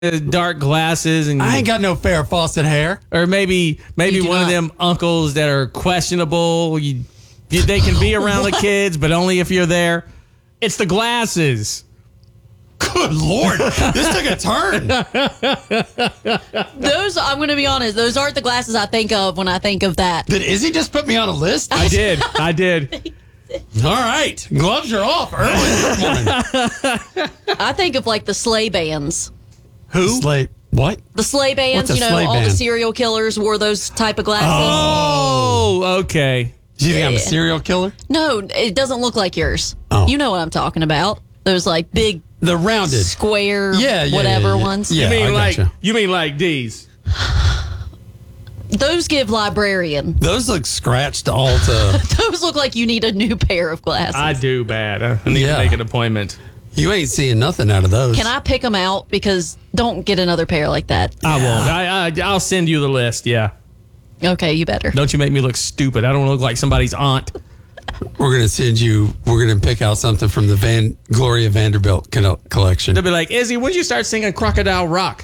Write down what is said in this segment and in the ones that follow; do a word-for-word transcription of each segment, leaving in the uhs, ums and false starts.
dark glasses, and I ain't got no Farrah Fawcett hair. or maybe maybe You do one of not. them uncles that are questionable. You, you, they can be around the kids, but only if you're there. It's the glasses. Good Lord, this took a turn. Those, I'm going to be honest, those aren't the glasses I think of when I think of that. Did Izzy just put me on a list? I did. I did. All right, gloves are off early this morning. I think of like the sleigh bands. Who? Slate. What? The sleigh bands, What's a you know, sleigh all the band? serial killers wore those type of glasses. Oh, okay. Do you think I'm a Yeah. serial killer? No, it doesn't look like yours. Oh. You know what I'm talking about. Those like big The rounded. square Yeah, yeah, whatever yeah, yeah. ones. Yeah. You mean I like gotcha. you mean like these? Those give librarian. Those look scratched all to. Those look like you need a new pair of glasses. I do bad. I need Yeah. to make an appointment. You ain't seeing nothing out of those. Can I pick them out? Because don't get another pair like that. I won't. I, I I'll send you the list. Yeah. Okay, you better. Don't you make me look stupid. I don't want to look like somebody's aunt. We're gonna send you. We're gonna pick out something from the Van Gloria Vanderbilt co- collection. They'll be like, Izzy, when'd you start singing Crocodile Rock?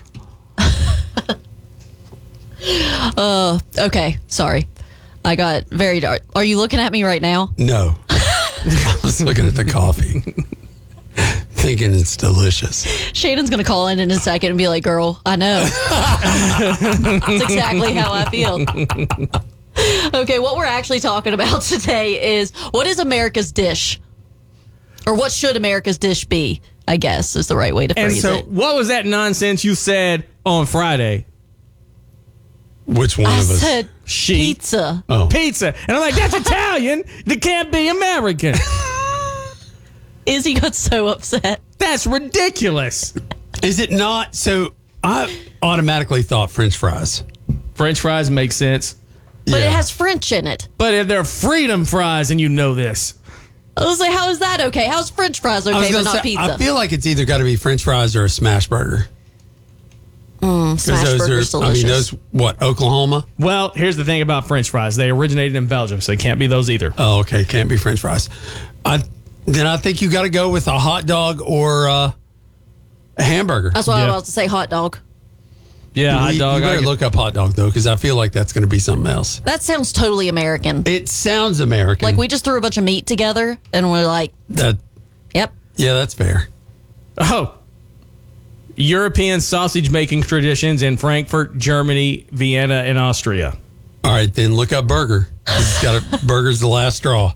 Okay, sorry. I got very dark. Are you looking at me right now? No, I was looking at the coffee, thinking it's delicious. Shannon's going to call in in a second and be like, girl, I know. That's exactly how I feel. Okay, what we're actually talking about today is what is America's dish? Or what should America's dish be, I guess, is the right way to And phrase so, it. what was that nonsense you said on Friday? Which one I of us? said She. pizza. oh, Pizza. And I'm like, that's Italian. That can't be American. Izzy got so upset. That's ridiculous. is it not? So I automatically thought French fries. French fries make sense. But Yeah. it has French in it. But they're freedom fries, and you know this. I was like, how is that okay? How's French fries I was okay, but gonna not say, pizza? I feel like it's either got to be French fries or a smash burger. Mm, smash those burger's are. delicious. I mean, those what? Oklahoma. Well, here's the thing about French fries. They originated in Belgium, so they can't be those either. Oh, okay. Can't be French fries. I then I think you got to go with a hot dog or uh, a hamburger. That's what I Yeah. was about to say, hot dog. Yeah, hot you, dog. you I better could- look up hot dog though, because I feel like that's going to be something else. That sounds totally American. It sounds American. Like we just threw a bunch of meat together and we're like, that. yep. Yeah, that's fair. Oh. European sausage making traditions in Frankfurt, Germany, Vienna, and Austria. All right, then look up burger. It's got a, burger's the last straw.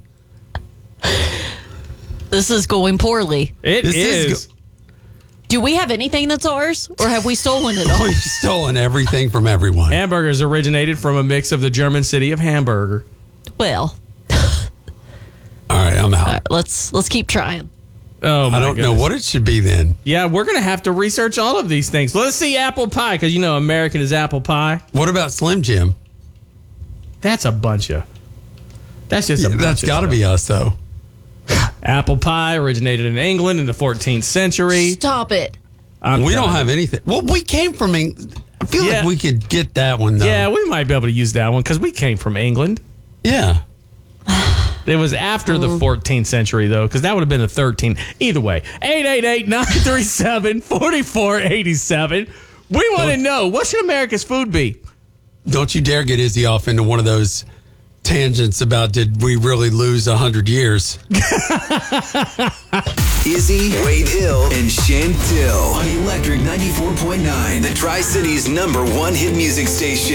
This is going poorly. It This is is. go- Do we have anything that's ours or have we stolen it all? We've stolen everything from everyone. Hamburgers originated from a mix of the German city of Hamburger. Well, All right, I'm out. all right, let's let's keep trying. Oh, my I don't know goodness. what it should be then. Yeah, we're going to have to research all of these things. Let's see apple pie, because you know American is apple pie. What about Slim Jim? That's a bunch of. That's just a bunch That's of got to stuff. be us though. Apple pie originated in England in the fourteenth century. Stop it. I'm We don't telling have anything. Well, we came from England. I feel Yeah. like we could get that one though. you. Yeah, we might be able to use that one because we came from England. Yeah. It was after the fourteenth century, though, because that would have been the thirteenth. Either way, eight eight eight, nine three seven, four four eight seven. We want to know, what should America's food be? Don't you dare get Izzy off into one of those tangents about did we really lose a hundred years? Izzy, Wade Hill, and Chantel on Electric ninety-four point nine, the Tri-Cities number one hit music station.